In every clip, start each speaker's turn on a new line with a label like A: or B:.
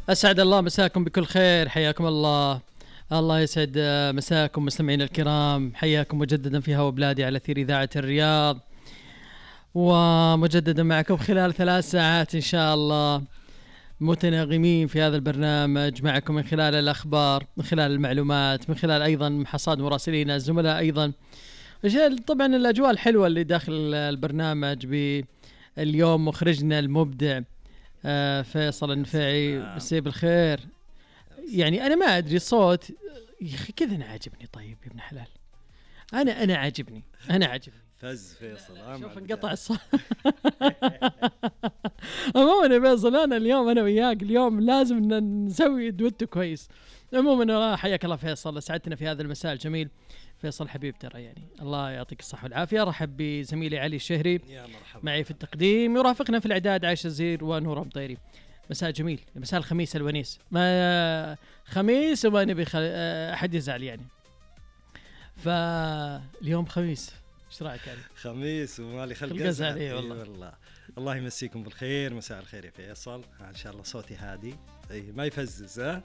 A: أسعد الله مساكم بكل خير، حياكم الله. الله يسعد مساكم مستمعين الكرام، حياكم مجددا في هوا بلادي على أثير إذاعة الرياض، ومجددا معكم خلال 3 ساعات إن شاء الله، متناغمين في هذا البرنامج معكم من خلال الأخبار، من خلال المعلومات، من خلال أيضا حصاد مراسلين الزملاء أيضا. طبعا الأجواء الحلوة اللي داخل البرنامج باليوم، مخرجنا المبدع فيصل النفيعي، مسيه بالخير. يعني أنا ما أدري الصوت يا أخي كذا أنا عاجبني. طيب يا ابن حلال، أنا عاجبني
B: فز فيصل.
A: شوف انقطع الصوت. عموما يا فيصل، أنا اليوم أنا وياك اليوم لازم نسوي دويتو كويس. عموما حياك الله فيصل، سعدتنا في هذا المساء الجميل. فيصل حبيب ترى يعني الله يعطيك الصحة والعافية. رحب بزميلي علي الشهري معي في التقديم، يرافقنا في الإعداد عائشة الزير ونور أبطيري. مساء جميل، مساء الخميس الونيس، ما خميس وما نبي أحد يزعل يعني. فاليوم خميس، ايش رايك يعني؟
B: خميس ومالي خلق
A: ازعل. اي والله.
B: الله يمسيكم بالخير، مساء الخير يا فيصل. ان شاء الله صوتي هادي، اي ما يفزز ها.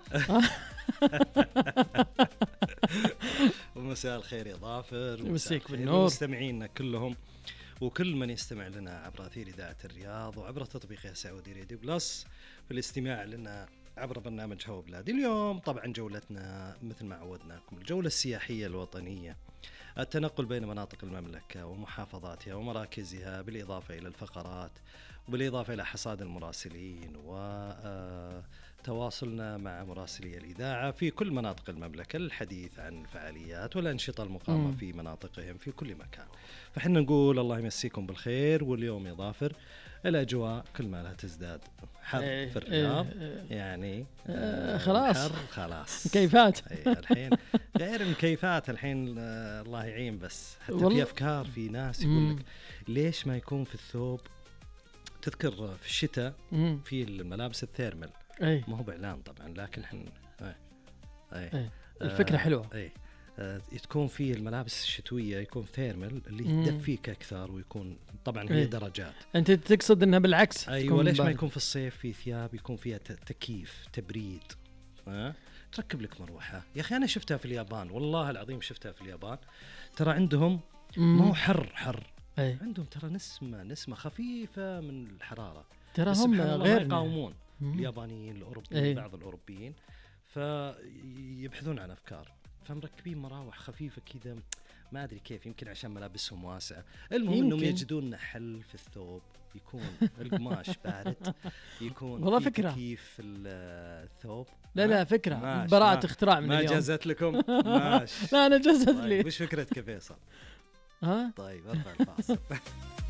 B: ومساء الخير يا ظافر،
A: يمسيك بالنور
B: مستمعينا كلهم وكل من يستمع لنا عبر أثير إذاعة الرياض وعبر تطبيق سعودي راديو بلس، في الاستماع لنا عبر برنامج هوا بلادي. اليوم طبعا جولتنا مثل ما عودناكم الجولة السياحية الوطنية، التنقل بين مناطق المملكة ومحافظاتها ومراكزها، بالإضافة إلى الفقرات وبالإضافة إلى حصاد المراسلين وتواصلنا مع مراسلي الإذاعة في كل مناطق المملكة للحديث عن الفعاليات والأنشطة المقامة في مناطقهم في كل مكان. فحنا نقول الله يمسيكم بالخير. واليوم يا ظافر الأجواء كل ما لها تزداد حر في الرياض يعني خلاص
A: مكيفات
B: الحين غير المكيفات الحين الله يعين. بس حتى في أفكار، في ناس يقول لك ليش ما يكون في الثوب، تذكر في الشتاء في الملابس الثيرمال، ما هو بإعلان طبعا لكن احنا
A: الفكرة حلوة.
B: تكون فيه الملابس الشتوية يكون ثيرمال اللي يدفيك أكثر، ويكون طبعا هي درجات.
A: أنت تقصد إنها بالعكس؟
B: أيوة، ليش ما يكون في الصيف في ثياب يكون فيها تكييف تبريد، تركب لك مروحة. يا أخي أنا شفتها في اليابان، والله العظيم شفتها في اليابان، ترى عندهم ما هو حر عندهم ترى نسمة خفيفة من الحرارة،
A: ترى هم غير
B: يقاومون اليابانيين الأوروبيين. بعض الأوروبيين فيبحثون عن أفكار، فمركبين مراوح خفيفة كذا، ما أدري كيف، يمكن عشان ملابسهم واسعة. المهم إنهم يجدون حل في الثوب، يكون القماش بارد، يكون
A: والله
B: في
A: فكرة
B: تكييف في الثوب.
A: لا فكرة براءة اختراع من اليوم.
B: ما جازت لكم؟ ماشي.
A: لا أنا جازت لي.
B: وش فكرتك يا فيصل؟
A: ها؟
B: طيب ارفع الفاصل.